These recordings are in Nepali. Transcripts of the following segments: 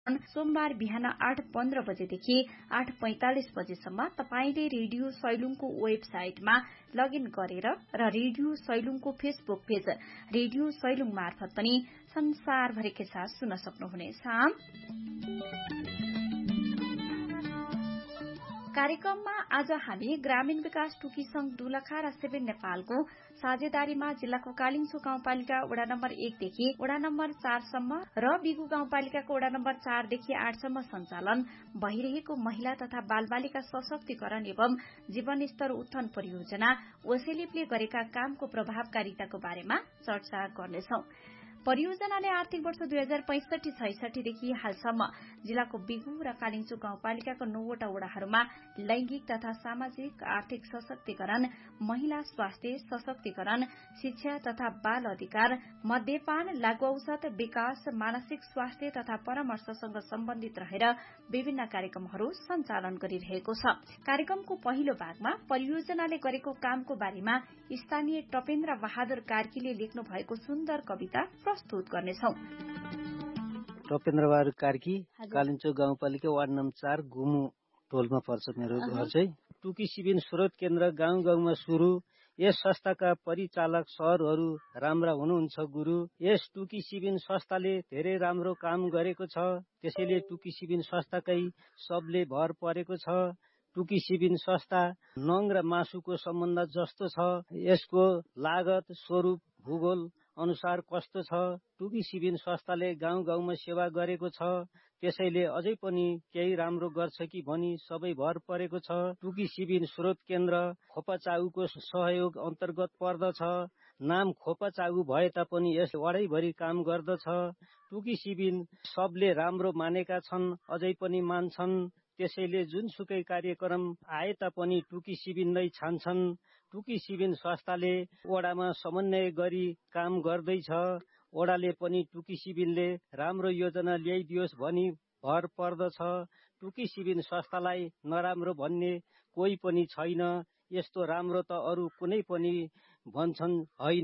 सोमबार बिहान 8:15 बजेदेखि 8:45 बजेसम्म तपाईले रेडियो सैलुङको वेबसाइटमा लगइन गरेर र radio सैलुङको Facebook page radio Sailung मार्फत पनि संसारभरिकै साथ सुन्न सक्नुहुनेछ। कार्यक्रममा आज हामी ग्रामीण विकास टुकी संघ दुलखा र सेभेन नेपालको साझेदारीमा जिल्लाको कालिङ्सो गाउँपालिका वडा नम्बर 1 देखि वडा नम्बर 4 सम्म र बिगु गाउँपालिकाको वडा नम्बर 4 देखि 8 सम्म सञ्चालन भइरहेको महिला तथा बालबालिका सशक्तिकरण एवं जीवनस्तर उत्थान परियोजना ओसेलिपले गरेका कामको प्रभावकारिताको बारेमा चर्चा गर्नेछौं। परियोजनाले आर्थिक वर्ष 2065-66 देखि हालसम्म जिल्लाको बिगु र कालिङ्सो गाउँपालिकाको 9 वटा वडाहरूमा लैंगिक तथा सामाजिक आर्थिक सशक्तिकरण, महिला स्वास्थ्य सशक्तिकरण, शिक्षा तथा बाल अधिकार, मद्यपान, लागू औषध विकास, मानसिक स्वास्थ्य तथा परामर्शसँग सम्बन्धित रहेर विभिन्न कार्यक्रमहरू सञ्चालन गरिरहेको छ। कार्यक्रमको पहिलो भागमा परियोजनाले गरेको कामको बारेमा स्थानीय टपेन्द्र बहादुर कार्कीले लेख्नु भएको सुन्दर कविता प्रस्तुत गर्नेछौं। टपेन्द्र बहादुर कार्की, कालिङ्सो गाउँपालिका वार्ड नम्बर 4 गुमु टोलमा पर्छ मेरो घर चाहिँ। टुकी शिबिर स्रोत केन्द्र गाउँ गाउँमा सुरु। यस संस्थाका परिचालक सरहरू राम्रा हुनुहुन्छ गुरु। यस टुकी शिबिर संस्थाले धेरै राम्रो काम गरेको छ, त्यसैले टुकी शिबिर संस्थाकै सबले भर परेको छ। टुकी शिबिर संस्था नङ र मासुको सम्बन्ध जस्तो छ, यसको लागत स्वरूप भूगोल अनुसार कस्तो छ। टुकी शिबिर संस्थाले गाउँ गाउँमा सेवा गरेको छ, त्यसैले अझै पनि केही राम्रो गर्छ कि भनी सबै भर परेको छ। टुकी शिबिर स्रोत केन्द्र खोपाचाउको सहयोग अन्तर्गत पर्दछ। नाम खोपाचाउ भए तापनि यस वडैभरि काम गर्दछ। टुकी शिबिर सबले राम्रो मानेका छन्, अझै पनि मान्छन्, त्यसैले जुनसुकै कार्यक्रम आए तापनि टुकी शिबिर नै छान्छन्। टुकी शिबिर संस्थाले वडामा समन्वय गरी काम गर्दैछ। वडाले पनि टुकी शिबिरले राम्रो योजना ल्याइदियोस् भनी भर पर्दछ। टुकी शिबिर संस्थालाई नराम्रो भन्ने कोही पनि छैन, यस्तो राम्रो त अरू कुनै पनि भन्छन् होइन।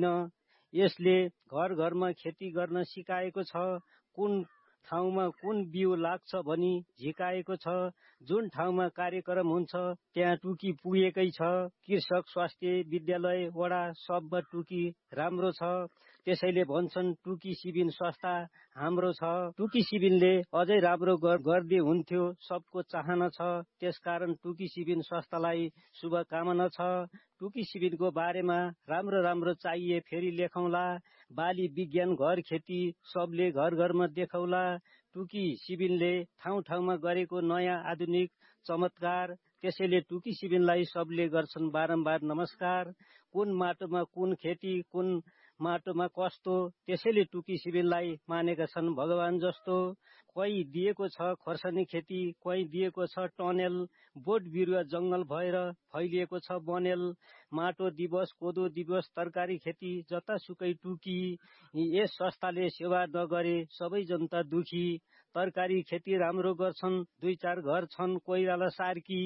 यसले घर घरमा खेती गर्न सिकाएको छ, कुन ठाउँमा कुन बिउ लाग्छ भनी झिकाएको छ। जुन ठाउँमा कार्यक्रम हुन्छ त्यहाँ टुकी पुगेकै छ। कृषक स्वास्थ्य विद्यालय वडा सबमा टुकी राम्रो छ, त्यसैले भन्छन् टुकी शिबिर संस्था हाम्रो छ। टुकी शिबिरले अझै राम्रो गर्दै हुन्थ्यो, सबको चाहना छ, त्यसकारण टुकी शिबिर संस्थालाई शुभकामना छ। टुकी शिबिरको बारेमा राम्रो राम्रो चाहिए फेरि लेखौँला। बाली विज्ञान घर खेती सबले घर घरमा देखाउला। टुकी शिबिरले ठाउँ ठाउँमा गरेको नयाँ आधुनिक चमत्कार, त्यसैले टुकी शिबिरलाई सबले गर्छन् बारम्बार नमस्कार। कुन माटोमा कुन खेती, कुन माटोमा कस्तो, त्यसैले टुकी शिबिरलाई मानेका छन् भगवान जस्तो। कोही दिएको छ खोर्सानी खेती, कोही दिएको छ टनेल, बोट बिरुवा जंगल भएर फैलिएको छ बनेल। माटो दिवस, कोदो दिवस, तरकारी खेती जतासुकै टुकी। यस संस्थाले सेवा नगरे सबै जनता दुखी। तरकारी खेती राम्रो गर्छन्, 2-4 घर छन् कोइराला सार्की।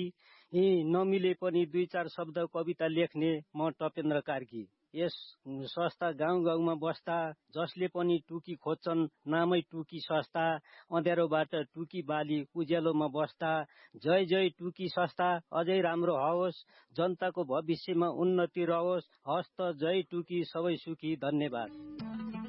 नमिले पनि 2-4 शब्द कविता लेख्ने म टपेन्द्र कार्की। यस संस्था गाउँ गाउँमा बस्दा जसले पनि टुकी खोज्छन्, नामै टुकी संस्था। अँध्यारोबाट टुकी बाली उज्यालोमा बस्दा। जय जय टुकी संस्था, अझै राम्रो होस्, जनताको भविष्यमा उन्नति रहोस्। हस्त जय टुकी, सबै सुखी, धन्यवाद।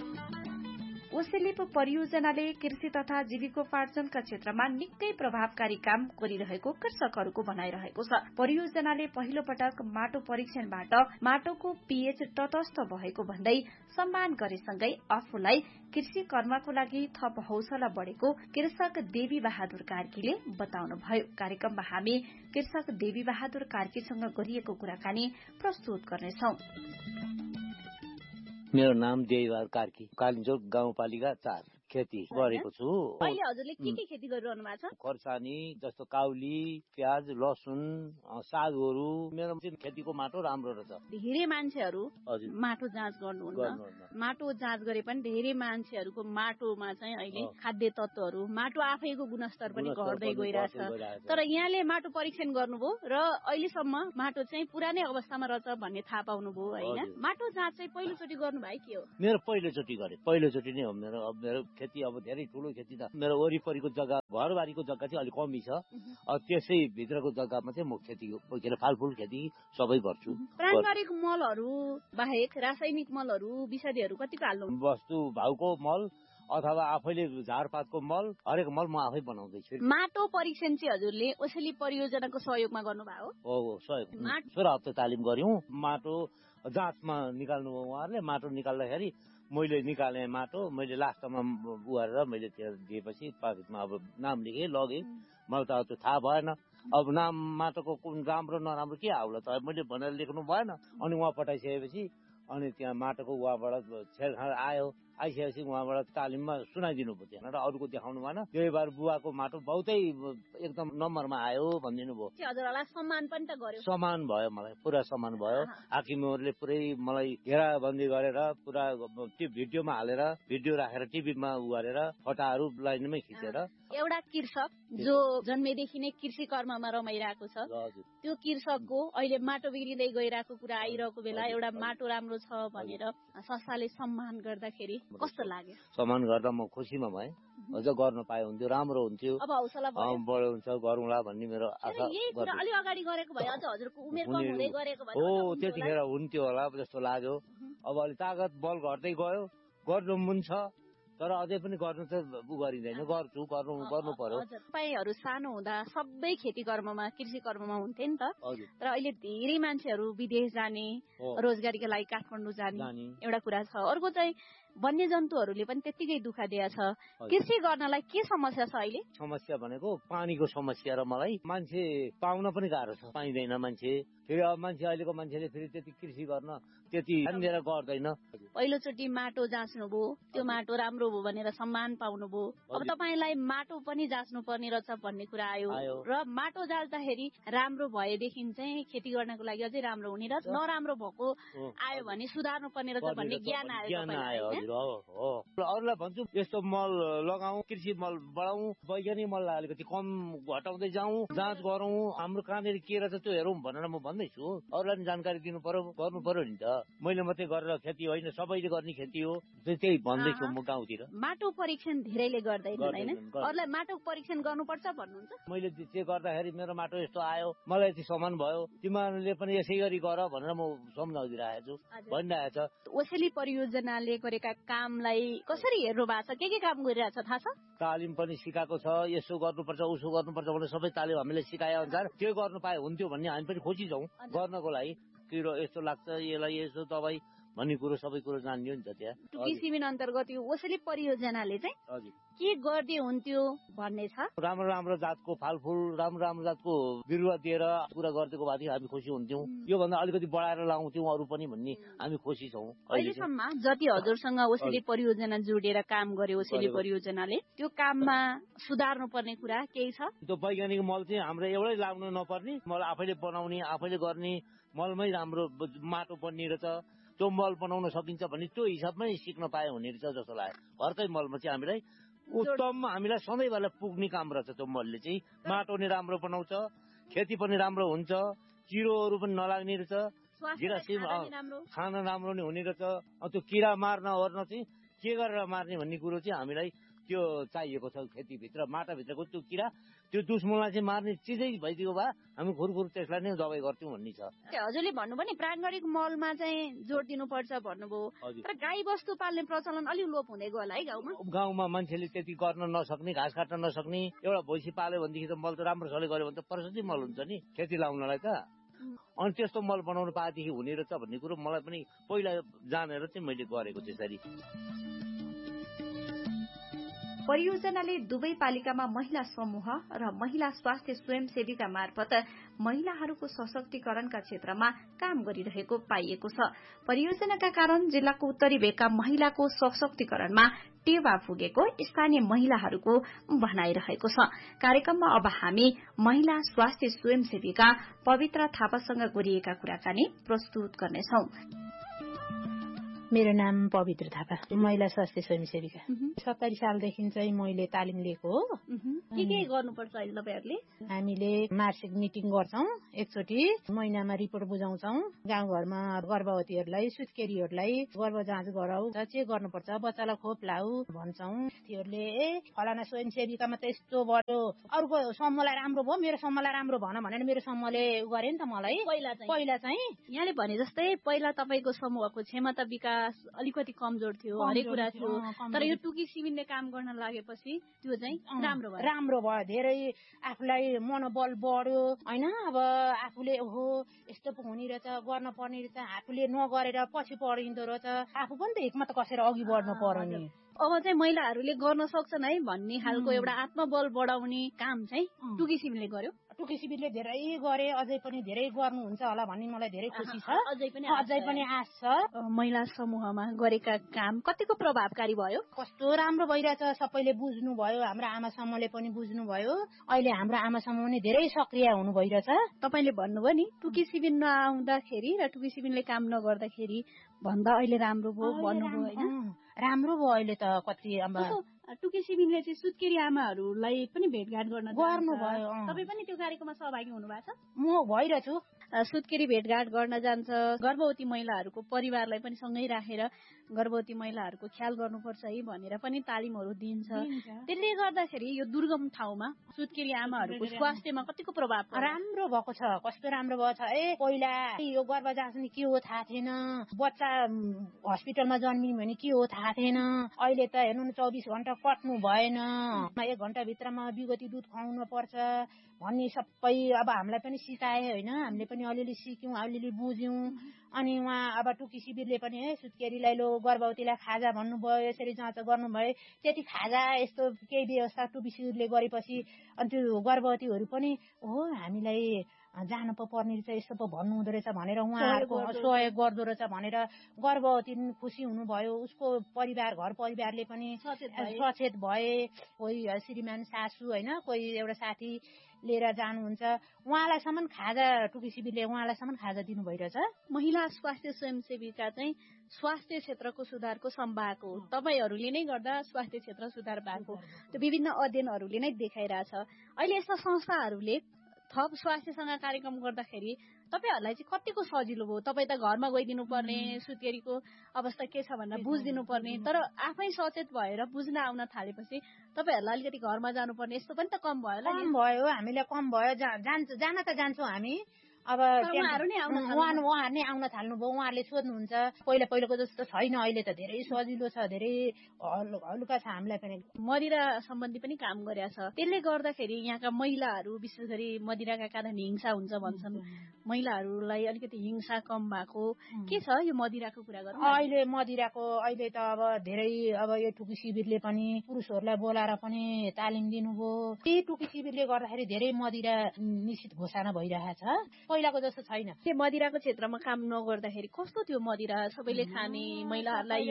ओसेलिप परियोजनाले कृषि तथा जीविकोपार्जनका क्षेत्रमा निकै प्रभावकारी काम गरिरहेको कृषकहरूको भनाइरहेको छ। परियोजनाले पहिलो पटक माटो परीक्षणबाट माटोको पीएच तटस्थ भएको भन्दै सम्मान गरेसँगै आफूलाई कृषि कर्मको लागि थप हौसला बढेको कृषक देवी बहादुर कार्कीले बताउनुभयो। कार्यक्रममा हामी कृषक देवी बहादुर कार्कीसँग गरिएको कुराकानी प्रस्तुत गर्नेछौं। मेरो नाम देवीबहादुर कार्की, कालिङ्सो गाउँपालिका 4 खेती गरेको छु। अहिले हजुरले के खेती गरिरहनु भएको छ? खोर्सानी जस्तो काउली, प्याज, लसुन, सागहरू। मेरो खेतीको माटो राम्रो रहेछ। धेरै मान्छेहरू माटो जाँच गर्नुहुन्न। माटो जाँच गरे पनि धेरै मान्छेहरूको माटोमा चाहिँ अहिले खाद्य तत्वहरू, माटो आफैको गुणस्तर पनि घट्दै गइरहेछ। तर यहाँले माटो परीक्षण गर्नुभयो र अहिलेसम्म माटो चाहिँ पुरानै अवस्थामा रहेछ भन्ने थाहा पाउनुभयो हैन? माटो जाँच चाहिँ पहिलोचोटि गर्नुभयो के हो? मेरो पहिलोचोटि गरे, पहिलोचोटि नै हो मेरो खेती अब धेरै ठुलो खेती त मेरो वरिपरिको जग्गा घरबारीको जग्गा चाहिँ अलिक कमी छ। त्यसै भित्रको जग्गामा चाहिँ म खेती के अरे फलफुल खेती सबै गर्छु। प्राङ्गारिक मलहरू बाहेक रासायनिक मलहरू विषादीहरू कतिको हाल्नु? वस्तु भाउको मल अथवा आफैले झारपातको मल हरेक मल म आफै बनाउँदैछु। माटो परीक्षण चाहिँ हजुरले ओसेली परियोजनाको सहयोगमा गर्नुभयो? हो सहयोग 16 हप्ता तालिम गर्यौं। माटो जाँचमा निकाल्नु भयो उहाँहरूले। माटो निकाल्दाखेरि मैले निकालेँ माटो, मैले लास्टमा उहारेर मैले त्यहाँ दिएपछि पाकेटमा अब नाम लेखेँ लगेँ। मलाई त त्यो थाहा भएन। अब नाम माटोको कुन राम्रो नराम्रो के आउला त मैले भनेर लेख्नु भएन। अनि उहाँ पठाइसकेपछि अनि त्यहाँ माटोको उहाँबाट छेडछाड आयो। आइसकेपछि उहाँबाट तालिममा सुनाइदिनु भयो त्यहाँ र अरूको देखाउनु भएन। त्यही भएर बुवाको माटो बहुतै एकदम नम्बरमा आयो भनिदिनु भयो। हजुरलाई सम्मान पनि त गर्यो? सम्मान भयो, मलाई पुरा सम्मान भयो। हाकिमहरूले पुरै मलाई घेराबन्दी गरेर पुरा त्यो भिडियोमा हालेर भिडियो राखेर टिभीमा उहालेर फोटाहरू लाइनमै खिचेर। एउटा कृषक जो जन्मेदेखि नै कृषि कर्ममा रमाइरहेको छ, त्यो कृषकको अहिले माटो बिग्रिँदै गइरहेको कुरा आइरहेको बेला एउटा माटो राम्रो छ भनेर संस्थाले सम्मान गर्दाखेरि कस्तो लाग्यो? सम्मान गर्दा म खुसीमा भएँ। अझ गर्न पाए हुन्थ्यो, राम्रो हुन्थ्यो, अब हौसला भयो, बढो हुन्छ गरौँला भन्ने मेरो आशा। अलि अगाडि गरेको भए अझ हजुरको उमेर कम हुँदै गरेको भए हो त्यतिखेर हुन्थ्यो होला जस्तो लाग्यो। अब अलि तागत बल घट्दै गयो। गर्नु मन छ तर अझै पनि गर्नु त गरिँदैन। गर्नु पर्यो। तपाईँहरू सानो हुँदा सबै खेती कर्ममा कृषि कर्ममा हुन्थे नि त। तर अहिले धेरै मान्छेहरू विदेश जाने, रोजगारीको लागि काठमाडौँ जाने एउटा कुरा छ। अर्को चाहिँ वन्य जन्तुहरूले पनि त्यतिकै दुःख दिएको छ। कृषि गर्नलाई के समस्या छ अहिले? समस्या भनेको पानीको समस्या र मलाई मान्छे पाउन पनि गाह्रो छ, पाइँदैन मान्छे। फेरि अब मान्छे अहिलेको मान्छेले फेरि त्यति कृषि गर्न त्यति ध्यान दिएर गर्दैन। पहिलोचोटि माटो जाँच्नु भयो, त्यो माटो राम्रो भयो भनेर सम्मान पाउनुभयो। अब तपाईँलाई माटो पनि जाँच्नु पर्ने रहेछ भन्ने कुरा आयो र माटो जाँच्दाखेरि राम्रो भएदेखि चाहिँ खेती गर्नको लागि अझै राम्रो हुने र नराम्रो भएको आयो भने सुधार्नु पर्ने रहेछ भन्ने ज्ञान आयो। अरूलाई भन्छु यस्तो मल लगाऊ, कृषि मल बढाऊ, वैज्ञानिक मललाई अलिकति कम घटाउँदै जाउँ, जाँच गरौँ, हाम्रो कहाँनिर के रहेछ त्यो हेरौँ भनेर म भन्दैछु। अरूलाई पनि जानकारी दिनु पर्यो, गर्नु पर्यो नि त। मैले मात्रै गरेर खेती होइन, सबैले गर्ने खेती हो, त्यही भन्दैछु म गाउँतिर। माटो परीक्षण धेरैले गर्दैन हैन? अरूलाई माटो परीक्षण गर्नुपर्छ भन्नुहुन्छ? मैले चाहिँ गर्दाखेरि मेरो माटो यस्तो आयो, मलाई यति सम्मान भयो, तिमीहरूले पनि यसै गरी गर भनेर म सम्झाइदिरहेको छु, भनिरहेको छ। ओसेली परियोजनाले गरेका कामलाई कसरी हेर्नु भएको छ? के काम गरिरहेछ थाहा छ? तालिम पनि सिकाएको छ, यसो गर्नुपर्छ उसो गर्नुपर्छ भनेर सबै तालिम हामीले सिकाए अनुसार त्यो गर्नु पाए हुन्थ्यो भन्ने हामी पनि खुसी छौँ गर्नको लागि। किरो यस्तो लाग्छ, यसलाई यसो दबाई भन्ने कुरो सबै कुरो जानियो नि त त्यहाँ। टुकी सिमेन अन्तर्गत यो ओसेली परियोजनाले चाहिँ के गर्दै हुन्थ्यो भन्ने छ? राम्रो राम्रो जातको फलफुल, राम्रो जातको बिरुवा दिएर पुरा गरिदिएको भए हामी खुसी हुन्थ्यौँ। योभन्दा अलिकति बढाएर लाउँथ्यौँ अरू पनि भन्ने हामी खुसी छौँ। अहिलेसम्म जति हजुरसँग ओसेली परियोजना जोडेर काम गर्यो ओसेली परियोजनाले, त्यो काममा सुधार्नु पर्ने कुरा केही छ? त्यो वैज्ञानिक मल चाहिँ हाम्रो एउटै लाग्नु नपर्ने, मल आफैले बनाउने आफैले गर्ने मलमै राम्रो माटो बन्ने रहेछ, त्यो मल बनाउन सकिन्छ भने त्यो हिसाबमै सिक्न पाए हुने रहेछ जस्तो लाग्यो। घरकै मलमा चाहिँ हामीलाई उत्तम, हामीलाई सधैँभरलाई पुग्ने काम रहेछ त्यो मलले चाहिँ। माटो नि राम्रो बनाउँछ, खेती पनि राम्रो हुन्छ, किरोहरू पनि नलाग्ने रहेछ, खाना राम्रो नि हुने रहेछ। त्यो किरा मार्न ओर्न चाहिँ के गरेर मार्ने भन्ने कुरो चाहिँ हामीलाई त्यो चाहिएको छ। खेतीभित्र माटाभित्रको त्यो किरा, त्यो दुश्मनलाई चाहिँ मार्ने चिजै भइदियो भए हामी खुरखुर त्यसलाई नै दबाई गर्थ्यौँ भन्ने छ। हजुरले भन्नुभयो नि प्राङ्गारिक मलमा चाहिँ जोड दिनुपर्छ भन्नुभयो, तर गाई बस्तु पाल्ने प्रचलन अलिक लोप हुँदै गयो होला है गाउँमा? गाउँमा मान्छेले त्यति गर्न नसक्ने, घाँस काट्न नसक्ने, एउटा भैँसी पाल्यो भनेदेखि त मल त राम्रोसँगले गऱ्यो भने त प्रशस्तै मल हुन्छ नि खेती लाउनलाई त। अनि त्यस्तो मल बनाउनु पाएदेखि हुने रहेछ भन्ने कुरो मलाई पनि पहिला जानेर चाहिँ मैले गरेको त्यसरी। परियोजनाले दुवै पालिकामा महिला समूह र महिला स्वास्थ्य स्वयंसेवीका मार्फत महिलाहरूको सशक्तिकरणका क्षेत्रमा काम गरिरहेको पाइएको छ। परियोजनाका कारण जिल्लाको उत्तरी भेगका महिलाको सशक्तिकरणमा टेवा पुगेको स्थानीय महिलाहरूको भनाइरहेको छ। कार्यक्रममा अब हामी महिला स्वास्थ्य स्वयंसेवीका पवित्र थापासँग गरिएका कुराकानी प्रस्तुत गर्नेछौं। मेरो नाम पवित्र थापा, महिला स्वास्थ्य स्वयंसेविका। 70 सालदेखि चाहिँ मैले तालिम लिएको हो। के गर्नुपर्छ अहिले तपाईहरुले? हामीले मासिक मिटिङ गर्छौं, एकचोटि महिनामा रिपोर्ट बुझाउँछौं। गाउँघरमा गर्भवतीहरूलाई, सुत्केरीहरूलाई गर्भ जाँच गराऊ, चेक गर्नुपर्छ, बच्चालाई खोप लाऊ भन्छौं। तिहरुले फलाना स्वयंसेविका मात्रै यस्तो गर्यो, अरूको समूहलाई राम्रो भयो, मेरो समूहलाई राम्रो भन भनेर मेरो समूहले गरे नि त मलाई। पहिला चाहिँ यहाँले भने जस्तै पहिला तपाईको समूहको क्षमता विकास अलिकति कमजोर थियो, हरेक कुरा थियो, तर यो टुकी सिबिनले काम गर्न लागेपछि त्यो चाहिँ राम्रो भयो। धेरै आफूलाई मनोबल बढ्यो हैन। अब आफूले ओहो यस्तो पो हुने रहेछ, गर्न पर्ने रहेछ, आफूले नगरेर पछि पढिँदो रहेछ, आफू पनि त हिम्मत कसेर अघि बढ्नु पर्यो नि। अब चाहिँ महिलाहरूले गर्न सक्छन् है भन्ने खालको एउटा आत्मबल बढाउने काम चाहिँ टुकी सिबिनले गर्यो। टुकी सिबिनले धेरै गरे, अझै पनि धेरै गर्नुहुन्छ होला भन्ने मलाई धेरै खुसी छ। अझै पनि आश छ। महिला समूहमा गरेका काम कतिको प्रभावकारी भयो? कस्तो राम्रो भइरहेछ, सबैले बुझ्नु भयो, हाम्रो आमा समूहले पनि बुझ्नु भयो। अहिले हाम्रो आमा समूह पनि धेरै सक्रिय हुनु भइरहेछ। तपाईले भन्नुभयो नि टुकी सिबिन नआउँदाखेरि र टुकी सिबिनले काम नगर्दाखेरि भन्दा अहिले राम्रो भयो भन्नुभयो हैन? राम्रो भयो अहिले त। कति अब टुकी सिबिनले चाहिँ सुत्केरी आमाहरूलाई पनि भेटघाट गर्नुभयो। तपाई पनि त्यो कार्यक्रममा सहभागी हुनु भएको छ? म भइरहेछु। सुत्केरी भेटघाट गर्न जान्छ, गर्भवती महिलाहरूको परिवारलाई पनि सँगै राखेर गर्भवती महिलाहरूको ख्याल गर्नुपर्छ है भनेर पनि तालिमहरू दिन्छ। त्यसले गर्दाखेरि यो दुर्गम ठाउँमा सुत्केरी आमाहरूको स्वास्थ्यमा कतिको प्रभाव राम्रो भएको छ। कस्तो राम्रो भएको छ पहिला यो गर्भ जाँच नि के हो थाहा थिएन, बच्चा हस्पिटलमा जन्मिनु भने के हो थाहा थिएन। अहिले त हेर्नु 24 घण्टा कट्नु भएन, 1 घण्टा भित्रमा विगती दुध खुवाउनु पर्छ भन्ने सबै अब हामीलाई पनि सिकाए हैन। हामीले पनि अलिअलि सिक्यौं, अलिअलि बुझ्यौं। अनि उहाँ अब टुकी शिविरले पनि सुत्केरीलाई लो गर्भवतीलाई खाजा भन्नुभयो, यसरी जाँच गर्नुभयो। त्यति खाजा यस्तो केही व्यवस्था टुकी शिविरले गरेपछि अनि त्यो गर्भवतीहरू पनि हो हामीलाई जानु पर्ने रहेछ, यस्तो पो भन्नु हुँदो रहेछ भनेर उहाँहरूको सहयोग गर्दो रहेछ भनेर गर्भवती खुसी हुनुभयो। उसको परिवार घर परिवारले पनि सचेत भए। कोही श्रीमान सासू हैन, कोही एउटा साथी लिएर जानुहुन्छ, उहाँलाईसम्म खाजा टुकी शिविरले उहाँलाईसम्म खाजा दिनु भइरहेछ। महिला स्वास्थ्य स्वयंसेविका चाहिँ स्वास्थ्य क्षेत्रको सुधारको सम्भाग हो। तपाईहरूले नै गर्दा स्वास्थ्य क्षेत्र सुधार भएको त्यो विभिन्न अध्ययनहरूले नै देखाइरहेछ। अहिले यस्ता संस्थाहरूले थप स्वास्थ्यसँग कार्यक्रम गर्दाखेरि तपाईहरुलाई चाहिँ कतिको सजिलो भयो? तपाई त घरमा गइदिनु पर्ने, सुत्केरीको अवस्था के छ भनेर बुझ्दिनु पर्ने, तर आफै सचेत भएर बुझ्न आउन थालेपछि तपाईहरुलाई अलिकति घरमा जानुपर्ने यस्तो पनि त कम भयो होला नि? कम भयो, हामीलाई कम भयो। जान त जान्छौँ हामी। अब उहाँहरू नै आउन थाल्नु भयो। उहाँहरूले सोध्नुहुन्छ, पहिलाको जस्तो छैन, अहिले त धेरै सजिलो छ, धेरै हलुका छ। हामीलाई पनि मदिरा सम्बन्धी पनि काम गरेका छ। त्यसले गर्दाखेरि यहाँका महिलाहरू विशेष गरी मदिराका कारण हिंसा हुन्छ भन्छन्। महिलाहरूलाई अलिकति हिंसा कम भएको के छ यो मदिराको कुरा गरौँ? अहिले मदिराको अहिले त अब धेरै अब यो टुकी शिविरले पनि पुरुषहरूलाई बोलाएर पनि तालिम दिनुभयो। यही टुकी शिविरले गर्दाखेरि धेरै मदिरा निश्चित घोषणा भइरहेको छ, पहिलाको जस्तो छैन। के मदिराको क्षेत्रमा काम नगर्दाखेरि कस्तो थियो मदिरा? सबैले खाने, महिलाहरूलाई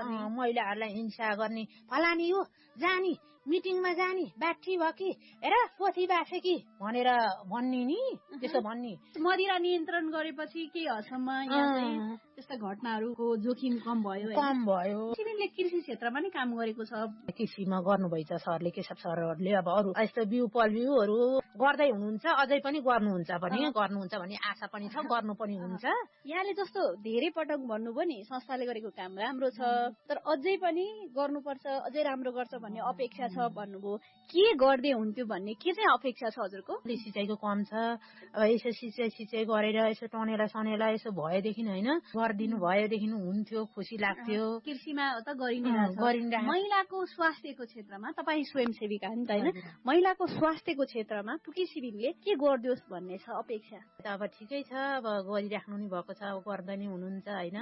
हिंसा गर्ने, फलानी हो जानी मिटिङमा जानी बाठी भयो कि हेर पोथी बासे कि भनेर भन्ने नि, त्यसो भन्ने। मदिरा नियन्त्रण गरेपछि केही हदसम्म यहाँ चाहिँ त्यस्ता घटनाहरूको जोखिम कम भयो। सिबिनले कृषि क्षेत्रमा नै काम गरेको छ। कृषिमा गर्नुभएछ सरले, केशव सरहरूले। अब अरू यस्तो बिउ पलबिउहरू गर्दै हुनुहुन्छ, अझै पनि गर्नुहुन्छ भन्ने आशा पनि छ, गर्नु पनि हुन्छ। यहाँले जस्तो धेरै पटक भन्नुभयो नि संस्थाले गरेको काम राम्रो छ, तर अझै पनि गर्नुपर्छ, अझै राम्रो गर्छ भन्ने अपेक्षा छ भन्नुभयो। के गर्दै हुन्थ्यो भन्ने के चाहिँ अपेक्षा छ हजुरको? सिँचाइको कम छ, अब यसो सिँचाइ गरेर यसो टनेला यसो भएदेखि हैन गरिदिनु भएदेखि हुन्थ्यो, खुसी लाग्थ्यो। कृषिमा त गरिरहेछ। महिलाको स्वास्थ्यको क्षेत्रमा तपाईँ स्वयंसेविका नि त हैन, महिलाको स्वास्थ्यको क्षेत्रमा टुकी शिविरले के गरिदियोस् भन्ने छ अपेक्षा? अब ठिकै छ, अब गरिराख्नु नि भएको छ, गर्दै नै हुनुहुन्छ हैन।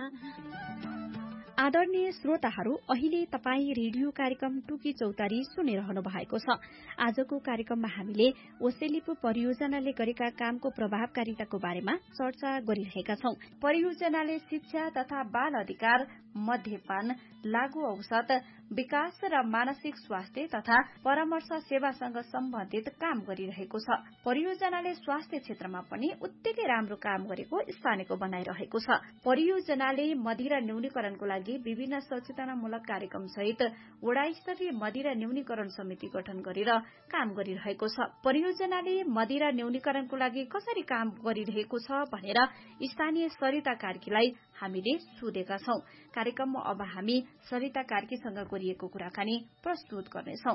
आदरणीय श्रोताहरू, अहिले तपाईँ रेडियो कार्यक्रम टुकी चौतारी सुनिरहनु भएको छ। आजको कार्यक्रममा हामीले ओसेलिपो परियोजनाले गरेका कामको प्रभावकारिताको बारेमा चर्चा गरिरहेका छौं। परियोजनाले शिक्षा तथा बाल अधिकार, मध्यपान, लागू औषध, विकास र मानसिक स्वास्थ्य तथा परामर्श सेवासँग सम्बन्धित काम गरिरहेको छ। परियोजनाले स्वास्थ्य क्षेत्रमा पनि उत्तिकै राम्रो काम गरेको स्थानीयको बनाइरहेको छ। परियोजनाले मदिरा न्यूनीकरणको लागि विभिन्न सचेतनामूलक कार्यक्रम सहित वडा स्तरीय मदिरा न्यूनीकरण समिति गठन गरेर काम गरिरहेको छ। परियोजनाले मदिरा न्यूनीकरणको लागि कसरी काम गरिरहेको छ भनेर स्थानीय सरिता कार्कीलाई हामीले सोधेका छौं। कार्यक्रममा अब हामी सरिता कार्कीसँग गरिएको कुराकानी प्रस्तुत गर्नेछौं।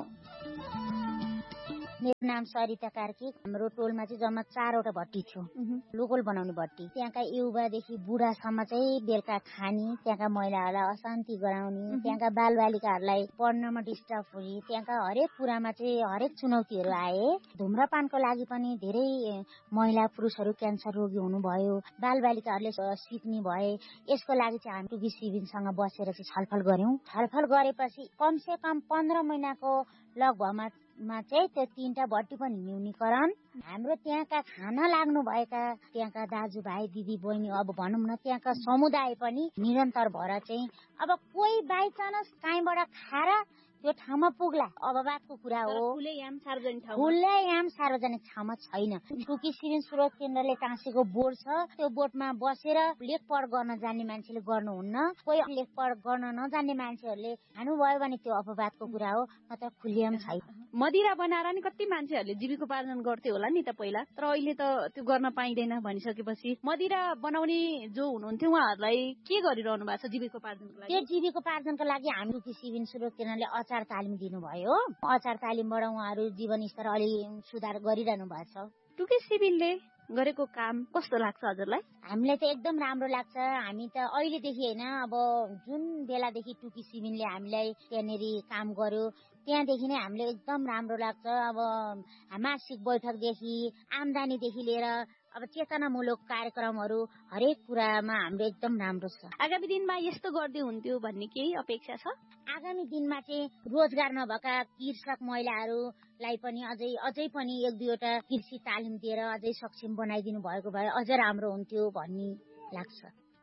मेरो नाम सरिता कार्की। हाम्रो टोलमा चाहिँ जम्मा 4वटा भट्टी थियो, लोकल बनाउने भट्टी। त्यहाँका युवादेखि बुढासम्म चाहिँ बेलुका खाने, त्यहाँका महिलाहरूलाई अशान्ति गराउने, त्यहाँका बालबालिकाहरूलाई पढ्नमा डिस्टर्ब हुने, त्यहाँका हरेक कुरामा चाहिँ हरेक चुनौतीहरू आए। धुम्रपानको लागि पनि धेरै महिला पुरुषहरू क्यान्सर रोगी हुनुभयो, बालबालिकाहरूले सिक्ने भए। यसको लागि चाहिँ हामी टुकी सिबिनसँग बसेर चाहिँ छलफल गर्यौं। छलफल गरेपछि कमसे कम 15 महिनाको लगभगमा चाहिँ त्यो 3टा भट्टी पनि न्यूनीकरण, हाम्रो त्यहाँका खान लाग्नु भएका त्यहाँका दाजुभाइ दिदी बहिनी, अब भनौँ न त्यहाँका समुदाय पनि निरन्तर भएर चाहिँ अब कोही बाइचान्स कहीँबाट खाएर त्यो ठाउँमा पुग्ला अब बातको कुरा हो। खुलेआम सार्वजनिक ठाउँमा छैन। टुकी सिबिन स्रोत केन्द्रले टाँसेको बोर्ड छ, त्यो बोर्डमा बसेर लेखपढ गर्न जान्ने मान्छेले गर्नुहुन्न। कोही लेखपढ गर्न नजान्ने मान्छेहरूले खानुभयो भने त्यो अपवादको कुरा हो, नत्र खुलेआम छैन। मदिरा बनाएर नि कति मान्छेहरूले जीविकोपार्जन गर्थे होला नि त पहिला, तर अहिले त त्यो गर्न पाइँदैन भनिसकेपछि मदिरा बनाउने जो हुनुहुन्थ्यो उहाँहरूलाई के गरिरहनु भएको छ जीविकोपार्जनको लागि? त्यो जीविकोपार्जनको लागि हामी टुकी सिबिन स्रोत केन्द्रले अचार तालिम दिनुभयो। अचार तालिमबाट उहाँहरू जीवन स्तर अलि सुधार गरिरहनु भएको छ। टुकी सिबिनले गरेको काम कस्तो लाग्छ हजुरलाई? हामीलाई त एकदम राम्रो लाग्छ। हामी त अहिलेदेखि होइन, अब जुन बेलादेखि टुकी सिबिनले हामीलाई त्यहाँनेरि काम गर्यो त्यहाँदेखि नै हामीले एकदम राम्रो लाग्छ। अब मासिक बैठकदेखि आम्दानीदेखि लिएर अब चेतनामूलक कार्यक्रमहरू हरेक कुरामा हाम्रो एकदम राम्रो छ। आगामी दिनमा यस्तो गर्दै हुन्थ्यो भन्ने केही अपेक्षा छ? आगामी दिनमा चाहिँ रोजगार नभएका कृषक महिलाहरूलाई पनि अझै पनि 1-2वटा कृषि तालिम दिएर अझै सक्षम बनाइदिनु भएको भए अझ राम्रो हुन्थ्यो भन्ने लाग्छ।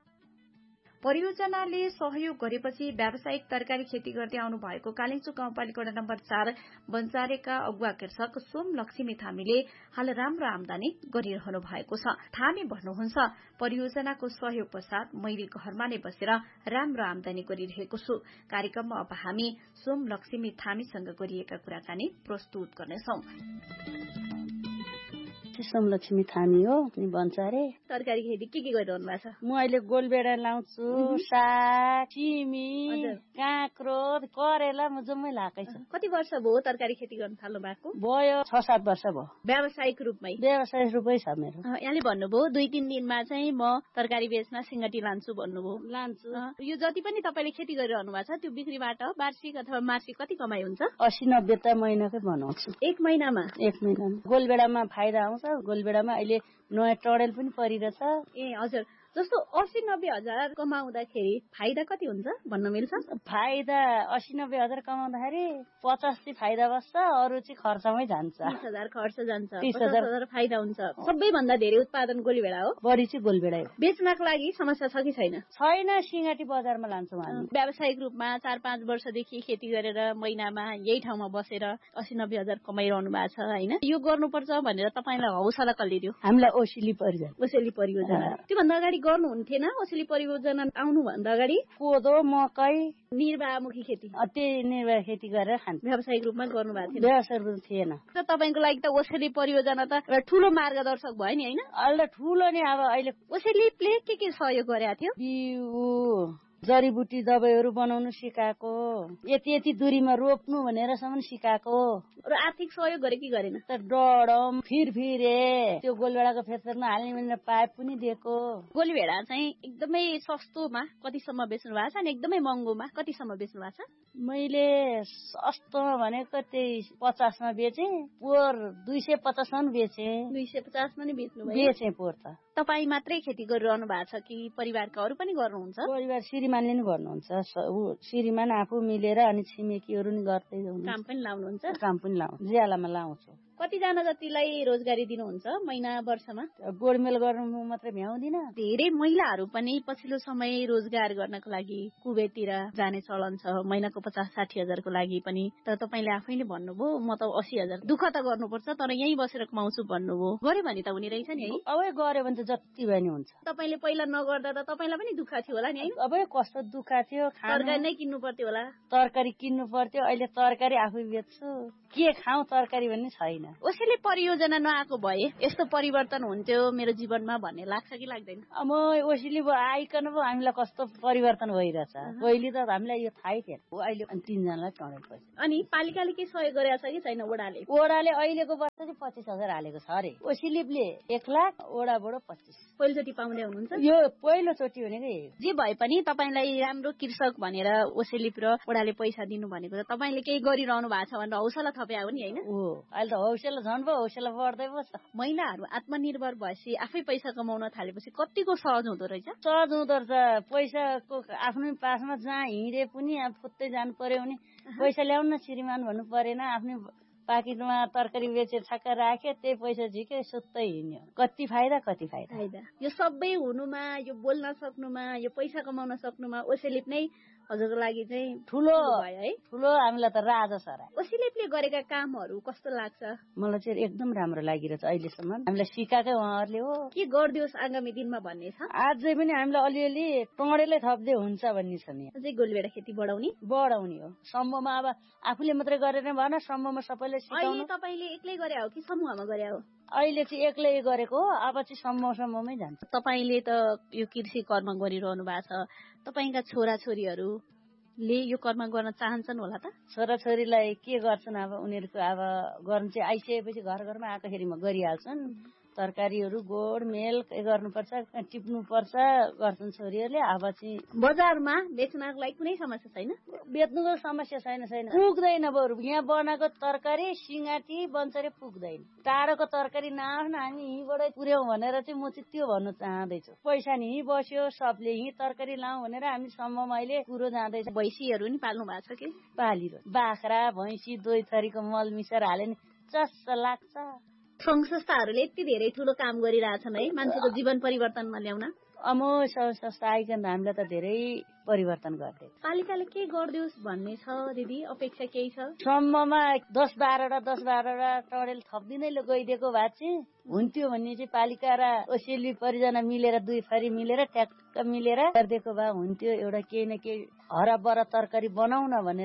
परियोजनाले सहयोग गरेपछि व्यावसायिक तरकारी खेती गर्दै आउनु भएको कालिम्पोङ गाउँपालिका वडा नम्बर 4 बन्चारेका अगुवा कृषक सोम लक्ष्मी थामीले हाल राम्रो आमदानी गरिरहनु भएको छ। थामी भन्नुहुन्छ, परियोजनाको सहयोग पश्चात मैले घरमा नै बसेर राम्रो आमदानी गरिरहेको छु। कार्यक्रममा अब हामी सोम लक्ष्मी थामीसँग गरिएका कुराकानी प्रस्तुत गर्नेछौं। सोमलक्ष्मी थामी हो, बन्चारे। तरकारी खेती के गरिरहनु भएको छ? म अहिले गोलबेडा लाउँछु, साग, सिमी, काँक्रो, करेला म जम्मै लाकै छ। कति वर्ष भयो तरकारी खेती गर्न थाल्नु भएको? भयो 6-7 वर्ष भयो। व्यावसायिक रूपमै? व्यावसायिक रूपमै छ मेरो। यहाँले भन्नुभयो 2-3 दिनमा चाहिँ म तरकारी बेच्न सिंगटी लान्छु भन्नुभयो। लान्छु। यो जति पनि तपाईँले खेती गरिरहनु भएको छ त्यो बिक्रीबाट वार्षिक अथवा मासिक कति कमाइ हुन्छ? 80-90 त महिनाकै बनाउँछु। एक महिनामा? एक महिनामा। गोलबेडामा फाइदा आउँछ। गोलबेडामा अहिले नयाँ टडेल पनि परिरहेछ। ए हजुर, जस्तो 80-90 हजार कमाउँदाखेरि फाइदा कति हुन्छ भन्न मिल्छ? फाइदा 80-90 हजार कमाउँदाखेरि 50 फाइदा बस्छ, अरू चाहिँ खर्चमै जान्छ। 30 हजार खर्च जान्छ, 30 हजार फाइदा हुन्छ। सबैभन्दा धेरै उत्पादन गोलबेडा हो? बढी चाहिँ गोलबेडा हो। बेच्नको लागि समस्या छ कि छैन? छैन, सिंगटी बजारमा लान्छौँ हामी। व्यावसायिक रूपमा 4-5 वर्षदेखि खेती गरेर महिनामा यही ठाउँमा बसेर 80-90 हजार कमाइरहनु भएको छ होइन? यो गर्नुपर्छ भनेर तपाईँलाई हौसला कसले दियो? हामीलाई ओसिली परियोजना। त्योभन्दा अगाडि गर्नुहुन्थेन? ओसिली परियोजना आउनुभन्दा अगाडि कोदो, मकै, निर्वाहमुखी खेती, त्यही निर्वाह खेती गरेर खान्थ्यो। व्यावसायिक रूपमा गर्नु भएको थिएन? व्यावसायिक रूपमा थिएन। तपाईँको लागि त ओसिली परियोजना त एउटा ठूलो मार्गदर्शक भयो नि होइन? अहिले ठूलो नि। अब अहिले ओसिलीले के सहयोग गरेको थियो? बिउ, जडीबुटी दबाईहरू बनाउनु सिकाएको, यति दूरीमा रोप्नु भनेरसम्म सिकाएको। र आर्थिक सहयोग गरे कि गरेन? त डडम, फिरफिरे, त्यो गोलभेडाको फेदरमा हाल्ने भनेर पाइप पनि दिएको। गोलभेडा चाहिँ एकदमै सस्तोमा कतिसम्म बेच्नु भएको छ अनि एकदमै महँगोमा कतिसम्म बेच्नु भएको छ? मैले सस्तोमा भनेको त्यही 50 मा बेचेँ, पोहोर 250 मा बेचेँ। 250 मा नि बेच्नु भयो? बेचेँ पोहोर त। तपाईँ मात्रै खेती गरिरहनु भएको छ कि परिवारका अरू पनि गर्नुहुन्छ? परिवार श्रीमानले नि गर्नुहुन्छ। श्रीमान आफू मिलेर अनि छिमेकीहरू नि गर्दै हुनुहुन्छ। काम पनि लाउनुहुन्छ? काम पनि लाउँछु, ज्यालामा लाउँछु। कतिजना जतिलाई रोजगारी दिनुहुन्छ महिना वर्षमा? गोडमेल गर्नु मात्रै भ्याउँदिन। धेरै महिलाहरू पनि पछिल्लो समय रोजगार गर्नको लागि कुवेततिर जाने चलन छ, महिनाको 50-60 हजारको लागि पनि। तर तपाईँले आफैले भन्नुभयो म त 80 हजार दुःख त गर्नुपर्छ तर यहीँ बसेर कमाउँछु भन्नुभयो। गऱ्यो भने त हुने रहेछ नि है? अब गऱ्यो भने त जति भए नि हुन्छ। तपाईँले पहिला नगर्दा त तपाईँलाई पनि दुःख थियो होला नि है? अब कस्तो दुःख थियो, तरकारी नै किन्नु पर्थ्यो होला। तरकारी किन्नु पर्थ्यो, अहिले तरकारी आफै बेच्छु। के खाउँ तरकारी भन्ने छैन। ओसेले परियोजना नआएको भए यस्तो परिवर्तन हुन्थ्यो मेरो जीवनमा भन्ने लाग्छ कि लाग्दैन? अब ओसिली आइकन पो हामीलाई कस्तो परिवर्तन भइरहेछ। पहिले त हामीलाई यो थाहै थिएन। अहिले 3 जनालाई टनेल पैसा। अनि पालिकाले के सहयोग गरेको छ कि छैन? ओडाले अहिलेको वर्ष चाहिँ 25 हजार हालेको छ अरे। ओसिलिपले 1 लाख, ओडाबाट 25। पहिलोचोटि पाउँदै हुनुहुन्छ? यो पहिलोचोटि भनेकै। जे भए पनि तपाईँलाई राम्रो कृषक भनेर ओसेलिप र ओडाले पैसा दिनु भनेको त तपाईँले केही गरिरहनु भएको छ भनेर हौसला थपे हो नि, होइन? अहिले त हौसला झन् पो हौसला बढ्दै पो छ। महिलाहरू आत्मनिर्भर भएपछि आफै पैसा कमाउन थालेपछि कतिको सहज हुँदो रहेछ? सहज हुँदो रहेछ। पैसाको आफ्नै पासमा जहाँ हिँडे पनि अब फुत्तै जानु पर्यो भने पैसा ल्याउनु न श्रीमान भन्नु परेन। आफ्नै पाकिटमा तरकारी बेचेर छक्क राख्यो, त्यही पैसा झिक्यो, सुत्तै हिँड्यो। कति फाइदा। यो सबै हुनुमा, यो बोल्न सक्नुमा, यो पैसा कमाउन सक्नुमा ओसेलिप नै हजुरको लागि चाहिँ ठुलो भयो है? ठुलो हामीलाई त राजा सरा। ओसेलिपले गरेका कामहरू कस्तो लाग्छ? मलाई चाहिँ एकदम राम्रो लागिरहेछ अहिलेसम्म। हामीलाई सिकाएकै उहाँहरूले हो। के गरिदियोस् आगामी दिनमा भन्ने छ? अझै पनि हामीलाई अलिअलि टँडेलै थप्दै हुन्छ भन्ने छ नि। अझै गोलभेडा खेती बढाउने हो। समूहमा अब आफूले मात्रै गरेर भएन, समूहमा सबैले सिकाउनु। अहिले तपाईँले एक्लै गरे हो कि समूहमा गरे हो? अहिले चाहिँ एक्लै गरेको हो, अब चाहिँ समूहमै जान्छ। तपाईँले त यो कृषि कर्म गरिरहनु भएको छ, तपाईँका छोराछोरीहरूले यो कर्म गर्न चाहन्छन् होला त? छोराछोरीलाई के गर्छन् अब उनीहरूको अब गर्नु चाहिँ आइसकेपछि घर घरमा आएकोखेरि गरिहाल्छन्। तरकारीहरू गोड मेल गर्नुपर्छ, टिप्नुपर्छ गर्छन् छोरीहरूले। अब चाहिँ बजारमा बेच्नको लागि कुनै समस्या छैन? बेच्नुको समस्या छैन। पुग्दैन बरु यहाँ बनाएको तरकारी सिङ्गाटी बन्चरे पुग्दैन। टाढोको तरकारी नआउन हामी यहीँबाटै पुर्याउँ भनेर चाहिँ म चाहिँ त्यो भन्नु चाहँदैछु। पैसा नि यहीँ बस्यो, सबले यहीँ तरकारी लाउँ भनेर हामी सम्ममा अहिले कुरो जाँदैछ। भैँसीहरू नि पाल्नु भएको छ कि? पालिरो बाख्रा भैँसी 2 थरीको मल मिसाएर हाल्यो नि चस्स लाग्छ। सङ्घ संस्थाहरूले यति धेरै ठुलो काम गरिरहेछन् है मान्छेको जीवन परिवर्तनमा ल्याउन। अमो संस्था आइकन हामीलाई त धेरै परिवर्तन गर्दै। पालिकाले के गरिदियोस् भन्ने छ दिदी? अपेक्षा केही छ? सम्ममा 10-12 टडेल थप्दिनै गइदिएको भए चाहिँ हुन्थ्यो भन्ने चाहिँ पालिका र ओसेली परिजना मिलेर 2 थरी मिलेर ट्याक्क मिलेर गरिदिएको भए हुन्थ्यो। एउटा केही न केही हराबर तरकारी बनाउन भनेर